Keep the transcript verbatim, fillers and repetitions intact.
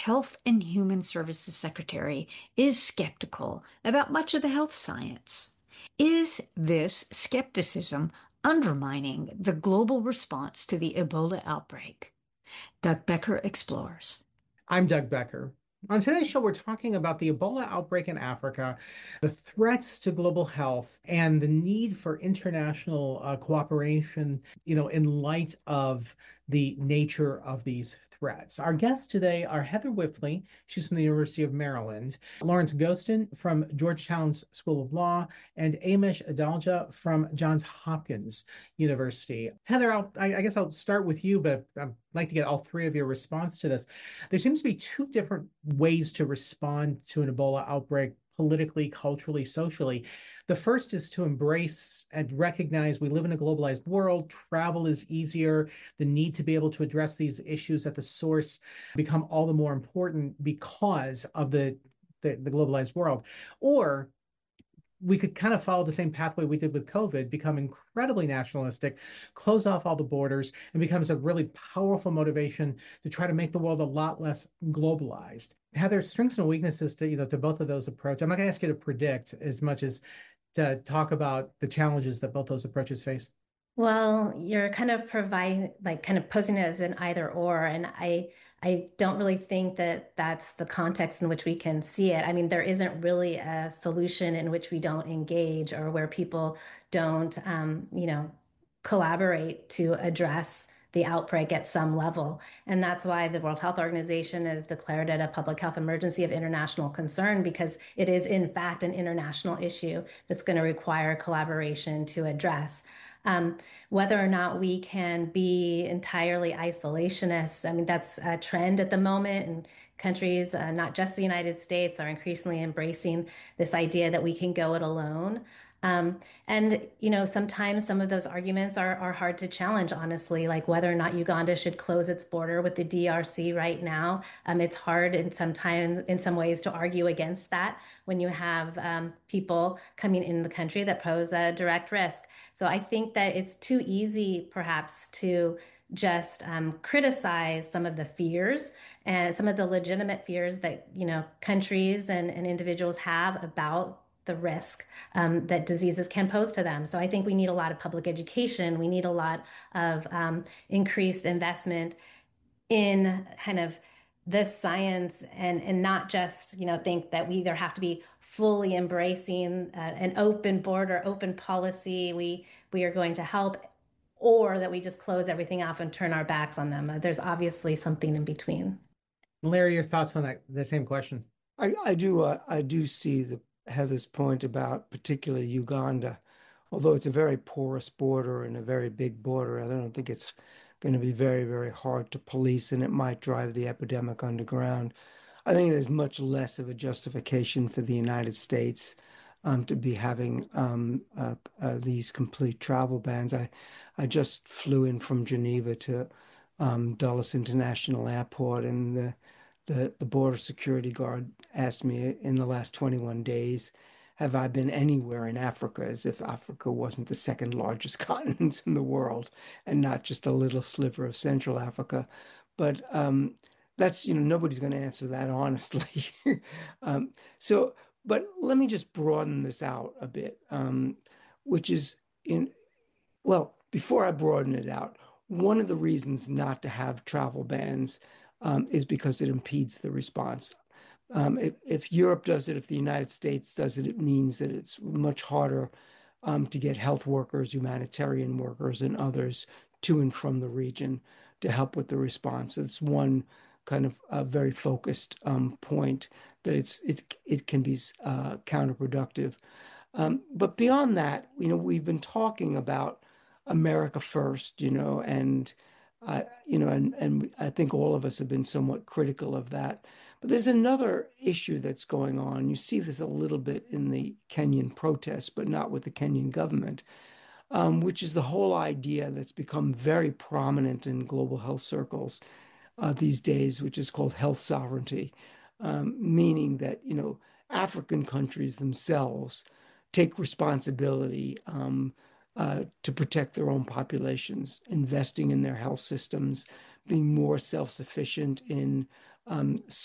Health and Human Services Secretary is skeptical about much of the health science. Is this skepticism undermining the global response to the Ebola outbreak? Doug Becker explores. I'm Doug Becker. On today's show, we're talking about the Ebola outbreak in Africa, the threats to global health, and the need for international uh, cooperation, you know, in light of the nature of these threats. Our guests today are Heather Wipfli, she's from the University of Maryland, Lawrence Gostin from Georgetown's School of Law, and Amish Adalja from Johns Hopkins University. Heather, I'll, I, I guess I'll start with you, but I'd like to get all three of your response to this. There seems to be two different ways to respond to an Ebola outbreak politically, culturally, socially. The first is to embrace and recognize we live in a globalized world. Travel is easier. The need to be able to address these issues at the source become all the more important because of the, the, the globalized world. Or we could kind of follow the same pathway we did with COVID, become incredibly nationalistic, close off all the borders, and becomes a really powerful motivation to try to make the world a lot less globalized. Heather, strengths and weaknesses to you know to both of those approaches. I'm not going to ask you to predict as much as to talk about the challenges that both those approaches face. Well, you're kind of providing, like, kind of posing it as an either or, and I, I don't really think that that's the context in which we can see it. I mean, there isn't really a solution in which we don't engage or where people don't, um, you know, collaborate to address the outbreak at some level. And that's why the World Health Organization has declared it a public health emergency of international concern, because it is, in fact, an international issue that's going to require collaboration to address. Um, whether or not we can be entirely isolationists, I mean, that's a trend at the moment, and countries, uh, not just the United States, are increasingly embracing this idea that we can go it alone. Um, and, you know, sometimes some of those arguments are, are hard to challenge, honestly, like whether or not Uganda should close its border with the D R C right now. Um, it's hard in some time, in some ways, to argue against that when you have um, people coming in the country that pose a direct risk. So I think that it's too easy, perhaps, to just um, criticize some of the fears and some of the legitimate fears that, you know, countries and, and individuals have about the risk um, that diseases can pose to them. So I think we need a lot of public education. We need a lot of um, increased investment in kind of this science, and and not just, you know, think that we either have to be fully embracing uh, an open border, open policy, we we are going to help, or that we just close everything off and turn our backs on them. Uh, there's obviously something in between. Larry, your thoughts on that, the same question? I, I do uh, I do see the Heather's point about particularly Uganda, although it's a very porous border and a very big border. I don't think it's going to be very, very hard to police, and it might drive the epidemic underground. I think there's much less of a justification for the United States um, to be having um, uh, uh, these complete travel bans. I I just flew in from Geneva to um, Dulles International Airport, and the the the border security guard asked me in the last twenty-one days, have I been anywhere in Africa, as if Africa wasn't the second largest continent in the world and not just a little sliver of Central Africa. But um, that's, you know, nobody's going to answer that honestly. um, so, but let me just broaden this out a bit, um, which is in, well, before I broaden it out, one of the reasons not to have travel bans um, is because it impedes the response. Um, if, if Europe does it, if the United States does it, it means that it's much harder um, to get health workers, humanitarian workers, and others to and from the region to help with the response. It's one kind of uh, very focused um, point that it's it it can be uh, counterproductive. Um, but beyond that, you know, we've been talking about America first, you know, and uh, you know, and and I think all of us have been somewhat critical of that. But there's another issue that's going on. You see this a little bit in the Kenyan protests, but not with the Kenyan government, um, which is the whole idea that's become very prominent in global health circles uh, these days, which is called health sovereignty, um, meaning that, you know, African countries themselves take responsibility um, uh, to protect their own populations, investing in their health systems, being more self-sufficient in um,